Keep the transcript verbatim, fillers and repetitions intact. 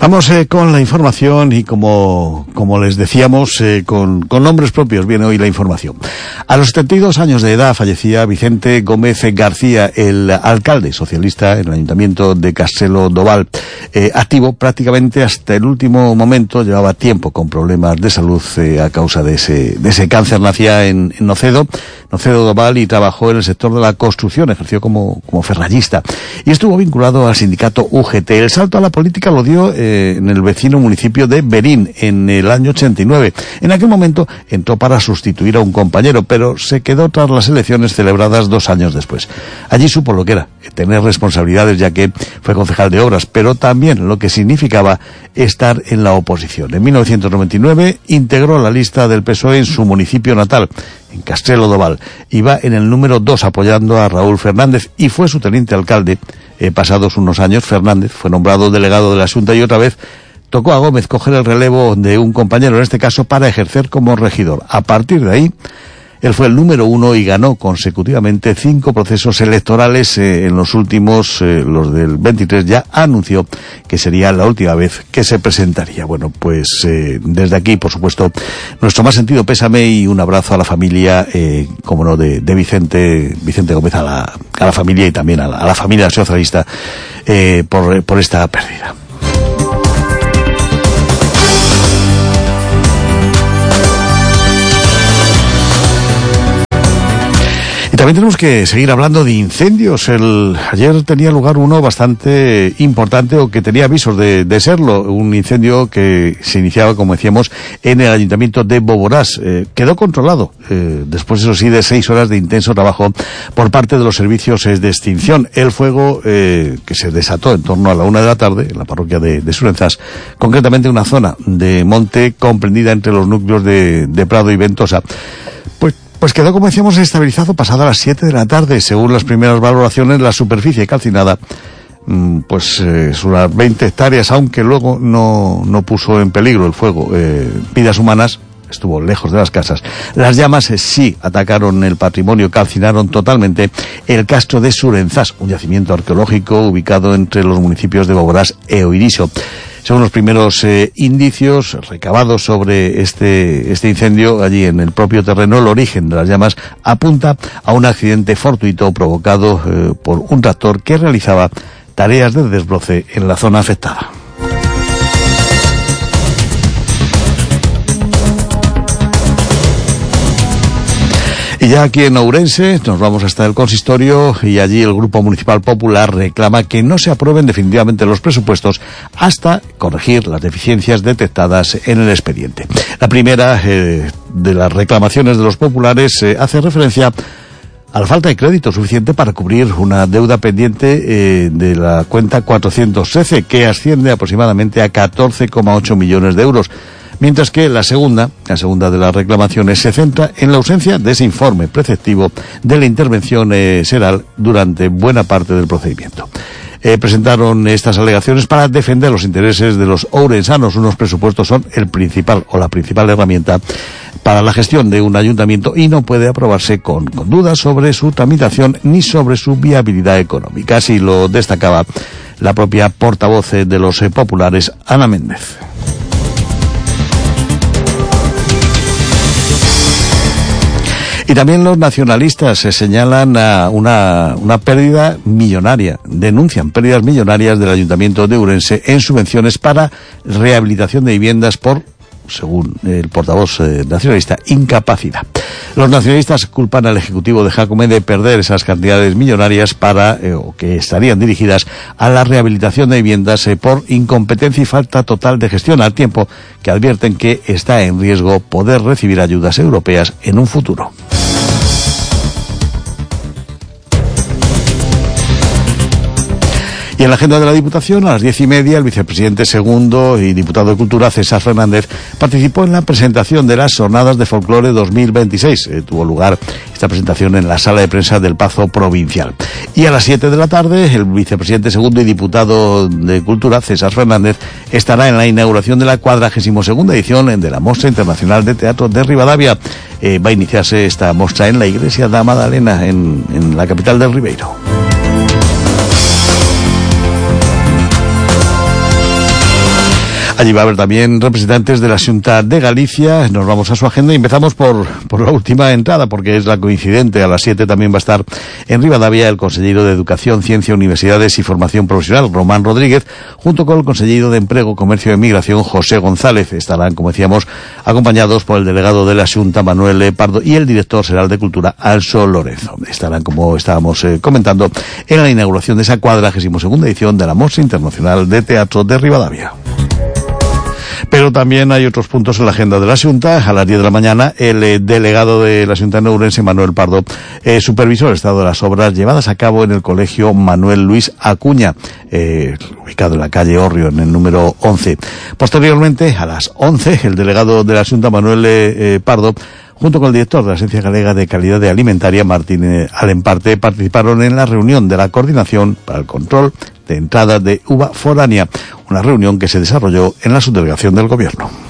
Vamos eh, con la información y como, como les decíamos, eh, con, con nombres propios viene hoy la información. A los setenta y dos años de edad fallecía Vicente Gómez García, el alcalde socialista en el Ayuntamiento de Castelodoval, eh, activo prácticamente hasta el último momento. Llevaba tiempo con problemas de salud eh, a causa de ese, de ese cáncer. Nacía en, en Nocedo, Nocedo Doval, y trabajó en el sector de la construcción, ejerció como, como ferrallista y estuvo vinculado al sindicato U G T. El salto a la política lo dio eh, en el vecino municipio de Berín en el año ochenta y nueve. En aquel momento entró para sustituir a un compañero, pero se quedó tras las elecciones celebradas dos años después. Allí supo lo que era tener responsabilidades, ya que fue concejal de obras, pero también lo que significaba estar en la oposición. En mil novecientos noventa y nueve integró la lista del P S O E en su municipio natal, en Castelodoval. Iba en el número dos apoyando a Raúl Fernández y fue su teniente alcalde. Eh, pasados unos años, Fernández fue nombrado delegado de la Xunta y otra vez tocó a Gómez coger el relevo de un compañero, en este caso para ejercer como regidor. A partir de ahí, él fue el número uno y ganó consecutivamente cinco procesos electorales. Eh, en los últimos, eh, los del veintitrés, ya anunció que sería la última vez que se presentaría. Bueno, pues eh, desde aquí, por supuesto, nuestro más sentido pésame y un abrazo a la familia, eh, como no, de, de Vicente Vicente Gómez, a la, a la familia y también a la, a la familia socialista eh, por, por esta pérdida. Y también tenemos que seguir hablando de incendios. El, ayer tenía lugar uno bastante importante, o que tenía avisos de, de serlo, un incendio que se iniciaba, como decíamos, en el Ayuntamiento de Boborás. Eh, quedó controlado, eh, después, eso sí, de seis horas de intenso trabajo por parte de los servicios eh, de extinción. El fuego eh, que se desató en torno a la una de la tarde en la parroquia de, de Surenzás, concretamente una zona de monte comprendida entre los núcleos de, de Prado y Ventosa. Pues Pues quedó, como decíamos, estabilizado pasada las siete de la tarde. Según las primeras valoraciones, la superficie calcinada pues eh, son unas veinte hectáreas, aunque luego no, no puso en peligro el fuego eh, vidas humanas. Estuvo lejos de las casas. Las llamas eh, sí atacaron el patrimonio, calcinaron totalmente el castro de Surenzás, un yacimiento arqueológico ubicado entre los municipios de Boborás e Oiriso. Según los primeros eh, indicios recabados sobre este, este incendio allí en el propio terreno, el origen de las llamas apunta a un accidente fortuito provocado eh, por un tractor que realizaba tareas de desbroce en la zona afectada. Y ya aquí en Ourense nos vamos hasta el consistorio, y allí el Grupo Municipal Popular reclama que no se aprueben definitivamente los presupuestos hasta corregir las deficiencias detectadas en el expediente. La primera eh, de las reclamaciones de los populares eh, hace referencia a la falta de crédito suficiente para cubrir una deuda pendiente eh, de la cuenta cuatrocientos trece, que asciende aproximadamente a catorce coma ocho millones de euros. Mientras que la segunda, la segunda de las reclamaciones se centra en la ausencia de ese informe preceptivo de la intervención eh, SERAL durante buena parte del procedimiento. Eh, presentaron estas alegaciones para defender los intereses de los ourensanos. Unos presupuestos son el principal o la principal herramienta para la gestión de un ayuntamiento y no puede aprobarse con, con dudas sobre su tramitación ni sobre su viabilidad económica. Así lo destacaba la propia portavoz de los eh, populares, Ana Méndez. Y también los nacionalistas se señalan a una, una pérdida millonaria, denuncian pérdidas millonarias del Ayuntamiento de Ourense en subvenciones para rehabilitación de viviendas por, según el portavoz eh, nacionalista, incapacidad. Los nacionalistas culpan al Ejecutivo de Jacome de perder esas cantidades millonarias para, eh, o que estarían dirigidas a la rehabilitación de viviendas eh, por incompetencia y falta total de gestión, al tiempo que advierten que está en riesgo poder recibir ayudas europeas en un futuro. Y en la agenda de la Diputación, a las diez y media, el vicepresidente segundo y diputado de Cultura, César Fernández, participó en la presentación de las Jornadas de Folclore dos mil veintiséis. Eh, tuvo lugar esta presentación en la sala de prensa del Pazo Provincial. Y a las siete de la tarde, el vicepresidente segundo y diputado de Cultura, César Fernández, estará en la inauguración de la cuadragésima segunda edición de la Mostra Internacional de Teatro de Ribadavia. Eh, va a iniciarse esta mostra en la Iglesia da Madalena, en, en la capital del Ribeiro. Allí va a haber también representantes de la Xunta de Galicia. Nos vamos a su agenda y empezamos por, por la última entrada, porque es la coincidente. A las siete también va a estar en Ribadavia el consejero de Educación, Ciencia, Universidades y Formación Profesional, Román Rodríguez, junto con el consejero de Empleo, Comercio e Migración, José González. Estarán, como decíamos, acompañados por el delegado de la Xunta, Manuel Pardo, y el director general de Cultura, Also Lorenzo. Estarán, como estábamos eh, comentando, en la inauguración de esa cuadragésima segunda edición de la Mostra Internacional de Teatro de Ribadavia. Pero también hay otros puntos en la agenda de la Xunta. A las diez de la mañana, el eh, delegado de la Xunta de Ourense, Manuel Pardo, eh, supervisó el estado de las obras llevadas a cabo en el colegio Manuel Luis Acuña, eh, ubicado en la calle Orrio, en el número once. Posteriormente, a las once, el delegado de la Xunta, Manuel eh, eh, Pardo, junto con el director de la Agencia Galega de Calidad Alimentaria, Martín Alemparte, participaron en la reunión de la Coordinación para el Control de Entrada de Uva Foránea, una reunión que se desarrolló en la subdelegación del Gobierno.